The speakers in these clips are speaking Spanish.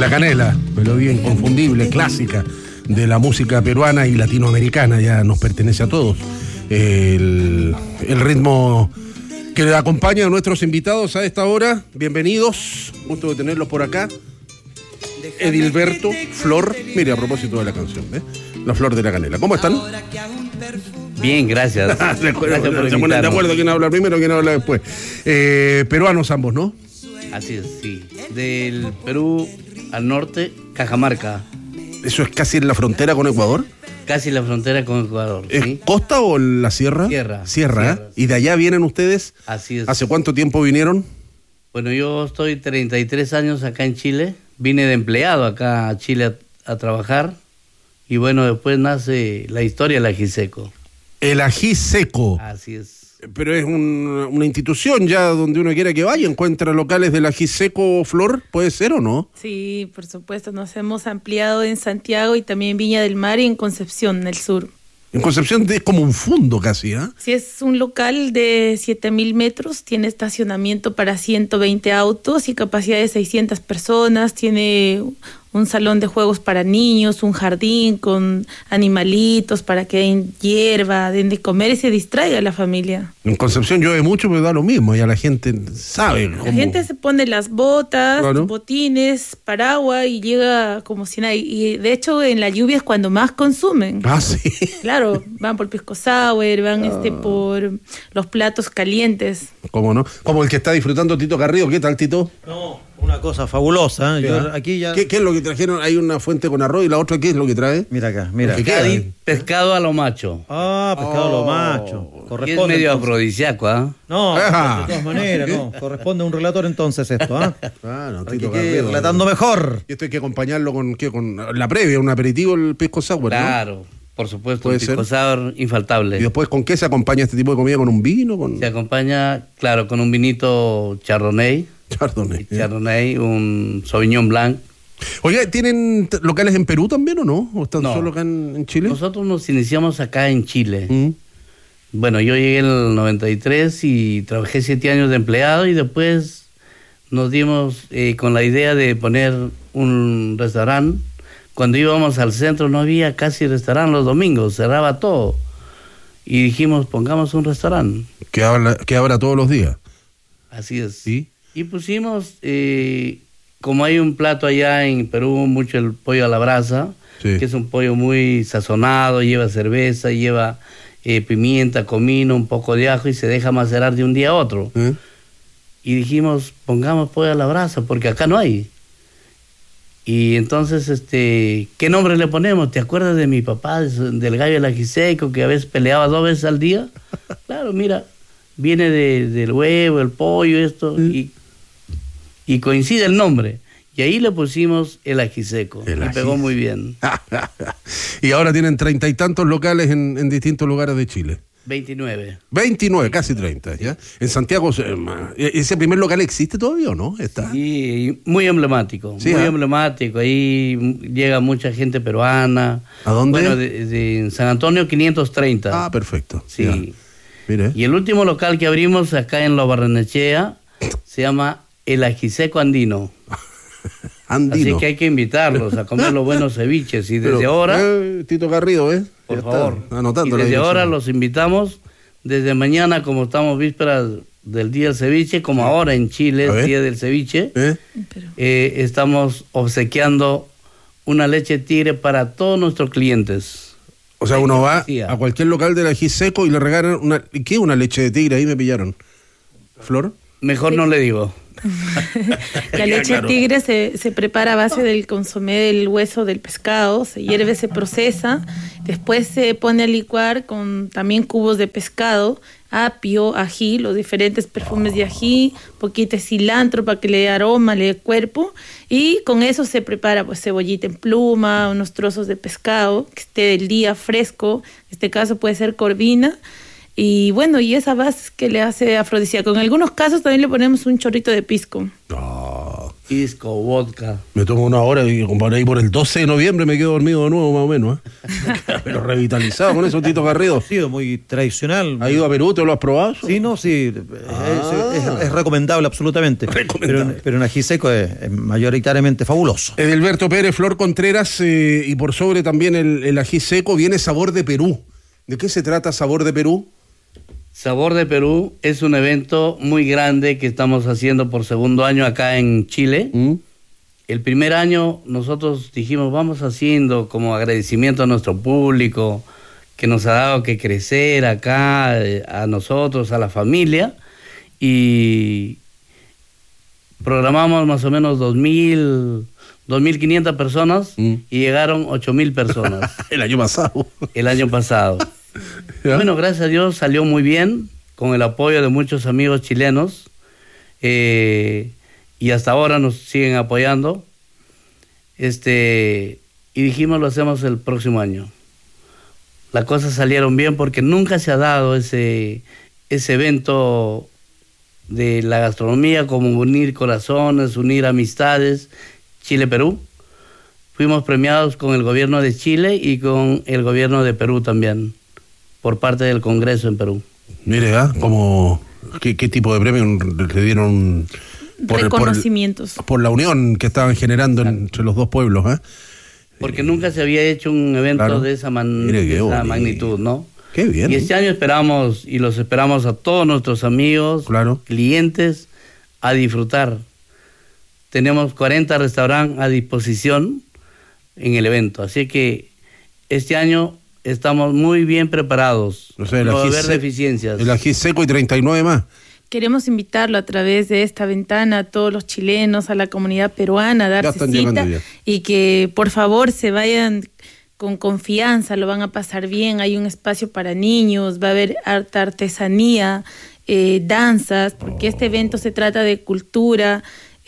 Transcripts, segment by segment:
La Canela, melodía inconfundible, clásica de la música peruana y latinoamericana, ya nos pertenece a todos. El ritmo que le acompaña a nuestros invitados a esta hora. Bienvenidos, gusto de tenerlos por acá. Edilberto, Flor, mire, a propósito de la canción, La Flor de la Canela. ¿Cómo están? Bien, gracias. Se ponen de acuerdo quién habla primero, quién habla después. Peruanos ambos, ¿no? Así es, sí. Del Perú al norte, Cajamarca. ¿Eso es casi en la frontera con Ecuador? Casi la frontera con Ecuador. ¿Es ¿sí? costa o la sierra? Sierra. ¿Y de allá vienen ustedes? Así es. ¿Hace cuánto tiempo vinieron? Bueno, yo estoy 33 años acá en Chile. Vine de empleado acá a Chile a trabajar. Y bueno, después nace la historia del ají seco. El ají seco. Así es. Pero es una institución ya donde uno quiera que vaya, encuentra locales del ají seco, Flor, ¿puede ser o no? Sí, por supuesto, nos hemos ampliado en Santiago y también en Viña del Mar y en Concepción, en el sur. En Concepción es como un fundo casi, ¿eh? Sí, es un local de 7.000 metros, tiene estacionamiento para 120 autos y capacidad de 600 personas, tiene un salón de juegos para niños, un jardín con animalitos para que den hierba, den de comer y se distraiga la familia. En Concepción llueve mucho, pero da lo mismo, ya la gente sabe cómo... La gente se pone las botas, claro, botines, paraguas y llega como si nada. Y de hecho en la lluvia es cuando más consumen. Ah, sí. Claro, van por pisco sour, van por los platos calientes. ¿Cómo no? Como el que está disfrutando Tito Garrido. ¿Qué tal, Tito? No, una cosa fabulosa. Yo, aquí ya... ¿Qué es lo que trajeron? Hay una fuente con arroz y la otra, ¿qué es lo que trae? Mira acá, mira. Pescado a lo macho. Ah, pescado a lo macho. Corresponde, es medio afrodisíaco, ¿ah? No, de todas maneras, no. Corresponde a un relator entonces esto, ¿ah? Claro, Tito Garrido. Relatando mejor. Y esto hay que acompañarlo con la previa, un aperitivo, el pisco sour, claro, ¿no? Por supuesto, un pisco sour infaltable. ¿Y después con qué se acompaña este tipo de comida? ¿Con un vino? Se acompaña, claro, con un vinito Chardonnay. Chardonnay, un Sauvignon Blanc. Oye, ¿tienen locales en Perú también o no? ¿O están solo acá en Chile? Nosotros nos iniciamos acá en Chile. Bueno, yo llegué en el 93 y trabajé 7 años de empleado y después nos dimos con la idea de poner un restaurante. Cuando íbamos al centro no había casi restaurante los domingos, cerraba todo. Y dijimos, pongamos un restaurante. Que abra todos los días. Así es. ¿Sí? Y pusimos, como hay un plato allá en Perú, mucho el pollo a la brasa, sí, que es un pollo muy sazonado, lleva cerveza, lleva pimienta, comino, un poco de ajo y se deja macerar de un día a otro. Y dijimos, pongamos pollo a la brasa, porque acá no hay. Y entonces, ¿qué nombre le ponemos? ¿Te acuerdas de mi papá, del gallo del ají seco, que a veces peleaba 2 veces al día? Claro, mira, viene del huevo, el pollo, esto, y coincide el nombre. Y ahí le pusimos el ají seco. Me pegó muy bien. Y ahora tienen 30 y tantos locales en distintos lugares de Chile. 29, casi 30, ¿ya? En Santiago, ¿ese primer local existe todavía o no? ¿Está? Sí, muy emblemático, sí, muy emblemático. Ahí llega mucha gente peruana. ¿A dónde? Bueno, de San Antonio 530. Ah, perfecto. Sí. Ya. Mire. Y el último local que abrimos acá en La Barrenechea se llama El Ají Seco Andino. Andino. Así que hay que invitarlos a comer los buenos ceviches. Y desde ahora... Tito Garrido, por favor. Anotando. Y desde ahora los invitamos, desde mañana, como estamos vísperas del Día del Ceviche, como ahora en Chile es Día del Ceviche, estamos obsequiando una leche tigre para todos nuestros clientes. O sea, uno va a cualquier local del ají seco y le regalan ¿qué? Una leche de tigre, ahí me pillaron. ¿Flor? Mejor no le digo. La leche tigre se prepara a base del consomé del hueso del pescado, se hierve, se procesa, después se pone a licuar con también cubos de pescado, apio, ají, los diferentes perfumes de ají, poquito de cilantro para que le dé aroma, le dé cuerpo, y con eso se prepara pues cebollita en pluma, unos trozos de pescado que esté del día fresco, en este caso puede ser corvina. Y bueno, y esa base que le hace afrodisíaco. En algunos casos también le ponemos un chorrito de pisco. Pisco, vodka. Me tomo una hora y ahí por el 12 de noviembre me quedo dormido de nuevo, más o menos. Pero revitalizado con eso, Tito Garrido. Ha sido muy tradicional. ¿Ha ido a Perú? ¿Te lo has probado? Sí, no, sí. Es recomendable absolutamente. Pero en ají seco es mayoritariamente fabuloso. Edilberto Pérez, Flor Contreras, y por sobre también el ají seco, viene Sabor de Perú. ¿De qué se trata Sabor de Perú? Sabor de Perú es un evento muy grande que estamos haciendo por segundo año acá en Chile. El primer año nosotros dijimos, vamos haciendo como agradecimiento a nuestro público, que nos ha dado que crecer acá, a nosotros, a la familia, y programamos más o menos 2.500 personas y llegaron 8.000 personas. El año pasado. El año pasado. Bueno, gracias a Dios salió muy bien, con el apoyo de muchos amigos chilenos, y hasta ahora nos siguen apoyando. Y dijimos, lo hacemos el próximo año. Las cosas salieron bien porque nunca se ha dado ese evento de la gastronomía, como unir corazones, unir amistades, Chile-Perú. Fuimos premiados con el gobierno de Chile y con el gobierno de Perú también, por parte del Congreso en Perú. Mire, ¿qué tipo de premio le dieron? Reconocimientos. Por la unión que estaban generando entre los dos pueblos, ¿eh? Porque nunca se había hecho un evento de esa magnitud, ¿no? Qué bien. Y este año los esperamos a todos nuestros amigos, clientes, a disfrutar. Tenemos 40 restaurantes a disposición en el evento, así que este año estamos muy bien preparados. O sea, no va a haber deficiencias. El ají seco y 39 más. Queremos invitarlo a través de esta ventana a todos los chilenos, a la comunidad peruana, a darse cita y que por favor se vayan con confianza, lo van a pasar bien. Hay un espacio para niños, va a haber harta artesanía, danzas, porque este evento se trata de cultura,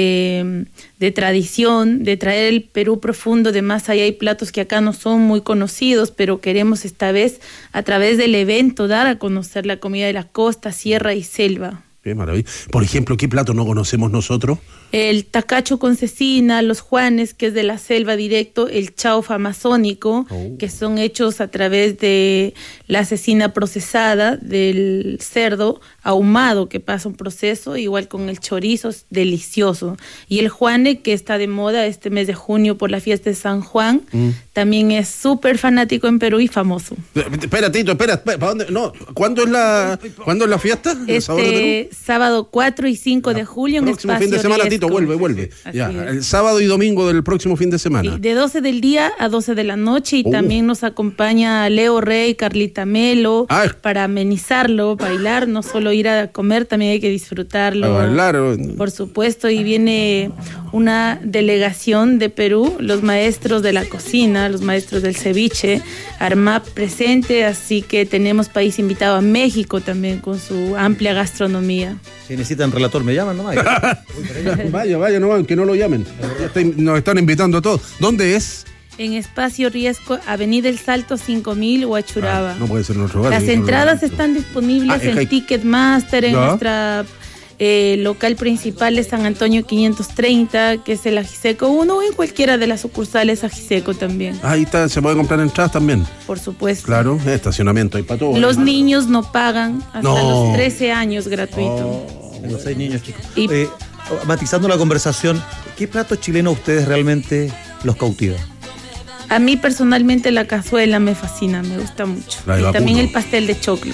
de tradición, de traer el Perú profundo de más allá. Hay platos que acá no son muy conocidos, pero queremos esta vez a través del evento dar a conocer la comida de la costa, sierra y selva. Qué maravilla. Por ejemplo, ¿qué plato no conocemos nosotros? El tacacho con cecina, los juanes, que es de la selva directo, el chaufa amazónico, que son hechos a través de la cecina procesada del cerdo ahumado, que pasa un proceso, igual con el chorizo, es delicioso. Y el juane, que está de moda este mes de junio por la fiesta de San Juan, también es súper fanático en Perú y famoso. Espera, Tito, ¿para dónde? No, ¿cuándo es la fiesta? Sábado 4 y 5 de julio en Espacio fin de semana, Riesgo. Tito, vuelve. Ya, el sábado y domingo del próximo fin de semana. Sí, de 12 del día a 12 de la noche, y también nos acompaña Leo Rey, Carlita Melo, para amenizarlo, bailar, no solo ir a comer, también hay que disfrutarlo. A bailar. Por supuesto, y viene una delegación de Perú, los maestros de la cocina, los maestros del ceviche, ARMAP presente, así que tenemos país invitado a México también con su amplia gastronomía. Si necesitan relator, me llaman nomás. Vaya, no, que no lo llamen. Nos están invitando a todos. ¿Dónde es? En Espacio Riesgo, Avenida El Salto 5000, Huachuraba. No puede ser en otro lugar. Las entradas están disponibles en Ticketmaster, en nuestra local principal de San Antonio 530, que es el Ajiseco 1, o en cualquiera de las sucursales Ajiseco también. Ahí está, se puede comprar entradas también. Por supuesto. Claro, estacionamiento hay para todos. Los niños no pagan hasta los 13 años gratuito. Los 6 niños, chicos. Matizando la conversación, ¿qué platos chilenos ustedes realmente los cautivan? A mí personalmente la cazuela me fascina, me gusta mucho. Y también el pastel de choclo.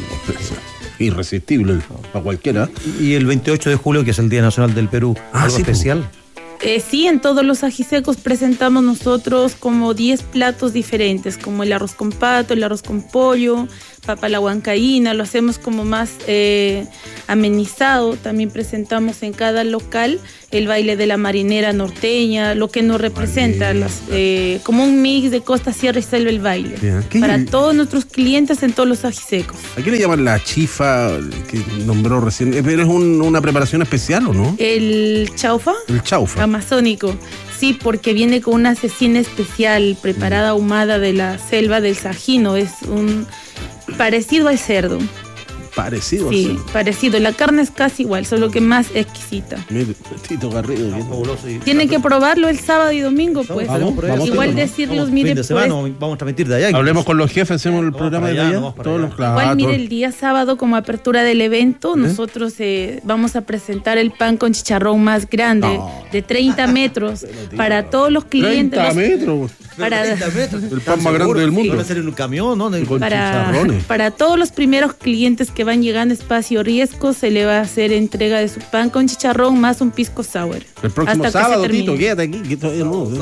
Irresistible para cualquiera. Y el 28 de julio, que es el Día Nacional del Perú, ¿algo especial? Sí, en todos los ajisecos presentamos nosotros como 10 platos diferentes, como el arroz con pato, el arroz con pollo, papa a la huancaína, lo hacemos como más amenizado. También presentamos en cada local el baile de la marinera norteña, lo que nos representa, como un mix de costa, sierra y selva el baile. Para todos nuestros clientes en todos los ajisecos. ¿A qué le llaman la chifa que nombró recién? ¿Pero es una preparación especial o no? El chaufa. El chaufa. Amazónico. Sí, porque viene con una cecina especial preparada ahumada de la selva del Sajino. Es un parecido al cerdo, Parecido. Sí, parecido. La carne es casi igual, solo que más exquisita. Mire, Tito Garrido. Tienen que probarlo el sábado y domingo, pues. Vamos, igual decirlos, mire, fin de semana, pues. vamos a transmitir de allá. Hablemos con los jefes, hacemos el programa de allá. Igual, mire, el día sábado, como apertura del evento, nosotros vamos a presentar el pan con chicharrón más grande, de 30 metros, para todos los clientes. 30 metros. Para, 30 metros. El pan más grande del mundo. Van a hacer en un camión, ¿no? Con chicharrones. Para todos los primeros clientes que van llegando a Espacio Riesgo, se le va a hacer entrega de su pan con chicharrón más un pisco sour. El próximo sábado, Tito, quédate aquí. Que todavía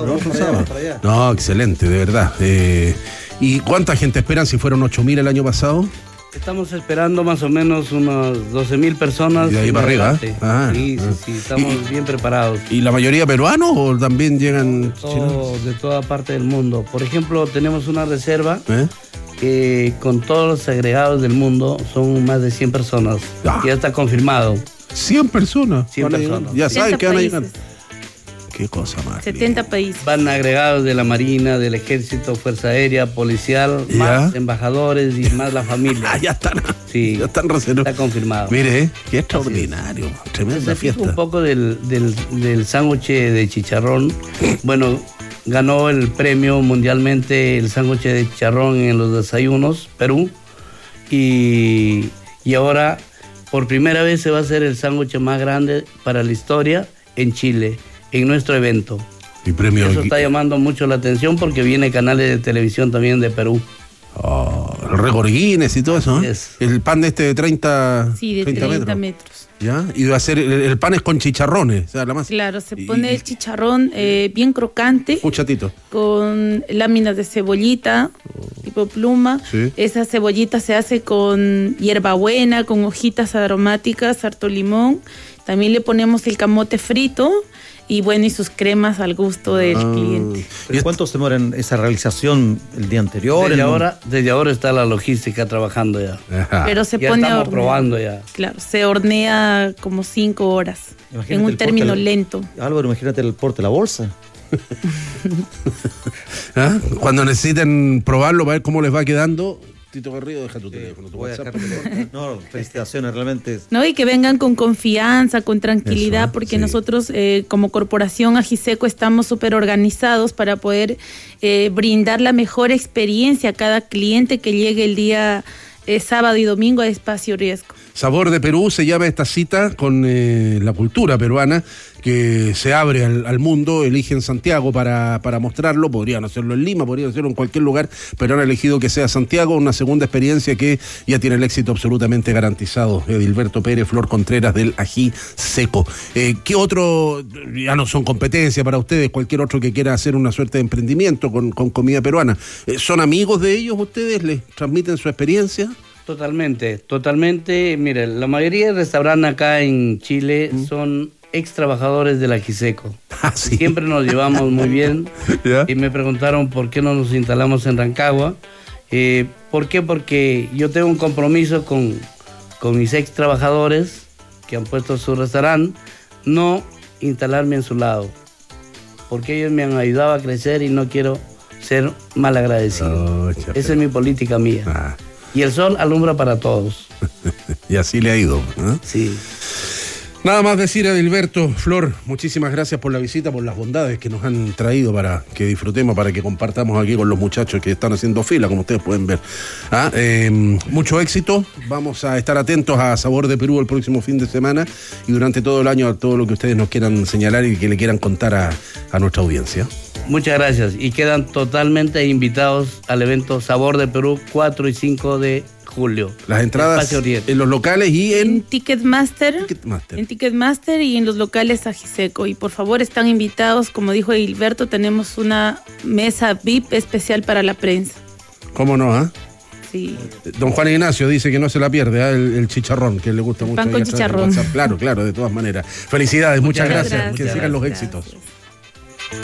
no, excelente, de verdad. ¿Y cuánta gente esperan si fueron 8.000 el año pasado? Estamos esperando más o menos unas 12.000 personas. Y de ahí para arriba. Sí, estamos bien preparados. ¿Y la mayoría peruanos o también llegan chilenos? De toda parte del mundo. Por ejemplo, tenemos una reserva que con todos los agregados del mundo son más de 100 personas. Ya está confirmado. 100 personas. 100 personas. Ya saben que van a llegar. Qué cosa más. 70 países. Van agregados de la Marina, del Ejército, Fuerza Aérea, Policial, más embajadores y más la familia. Ya están. Sí, ya están reservados. Está confirmado. Mire, qué extraordinario. Tremenda fiesta. Un poco del sándwich de chicharrón. Bueno, ganó el premio mundialmente el sándwich de chicharrón en los desayunos, Perú. Y ahora, por primera vez, se va a hacer el sándwich más grande para la historia en Chile, en nuestro evento. Y premio. Eso está llamando mucho la atención porque viene canales de televisión también de Perú. El récord Guinness y todo eso, ¿eh? Yes. El pan de 30. Sí, de 30 metros. ¿Ya? Y va a ser, el pan es con chicharrones, o sea, la masa. Claro, se pone el chicharrón bien crocante. Un chatito. Con láminas de cebollita, tipo pluma. Sí. Esa cebollita se hace con hierbabuena, con hojitas aromáticas, harto limón. También le ponemos el camote frito. Y bueno, y sus cremas al gusto del cliente. ¿Y cuánto se demora en esa realización el día anterior? Desde ahora está la logística trabajando ya. Ajá. Pero se ya pone estamos a hornear. probando ya. Claro, se hornea como 5 horas. Imagínate en un término lento. Álvaro, imagínate el porte de la bolsa. ¿Ah? Cuando necesiten probarlo para ver cómo les va quedando. Tito Garrido, deja tu teléfono, tu WhatsApp. No, felicitaciones, realmente. No, y que vengan con confianza, con tranquilidad, eso, porque nosotros como corporación Ajiseco estamos súper organizados para poder brindar la mejor experiencia a cada cliente que llegue el día sábado y domingo a Espacio Riesgo. Sabor de Perú se llama esta cita con la cultura peruana que se abre al mundo. Eligen Santiago para mostrarlo. Podrían hacerlo en Lima, podrían hacerlo en cualquier lugar, pero han elegido que sea Santiago, una segunda experiencia que ya tiene el éxito absolutamente garantizado. Edilberto Pérez, Flor Contreras del Ajiseco. ¿Qué otro, ya no son competencia para ustedes, cualquier otro que quiera hacer una suerte de emprendimiento con comida peruana? ¿Son amigos de ellos ustedes? ¿Les transmiten su experiencia? Totalmente. Mire, la mayoría de restaurantes acá en Chile son ex trabajadores del Ajiseco. ¿Sí? Siempre nos llevamos muy bien. Y me preguntaron por qué no nos instalamos en Rancagua. ¿Por qué? Porque yo tengo un compromiso con mis ex trabajadores que han puesto su restaurante, no instalarme en su lado. Porque ellos me han ayudado a crecer y no quiero ser mal agradecido. Esa es mi política mía. Y el sol alumbra para todos. Y así le ha ido, ¿eh? Sí. Nada más decir, Edilberto, Flor, muchísimas gracias por la visita, por las bondades que nos han traído para que disfrutemos, para que compartamos aquí con los muchachos que están haciendo fila, como ustedes pueden ver. Mucho éxito, vamos a estar atentos a Sabor de Perú el próximo fin de semana y durante todo el año a todo lo que ustedes nos quieran señalar y que le quieran contar a nuestra audiencia. Muchas gracias y quedan totalmente invitados al evento Sabor de Perú 4 y 5 de julio. Las entradas en los locales y en Ticketmaster. En Ticketmaster y en los locales Ajiseco. Y por favor están invitados, como dijo Edilberto, tenemos una mesa VIP especial para la prensa. ¿Cómo no, ah? Sí. Don Juan Ignacio dice que no se la pierde, el chicharrón, que le gusta mucho. Pan con chicharrón. Claro, de todas maneras. Felicidades, muchas gracias. Que sigan los éxitos.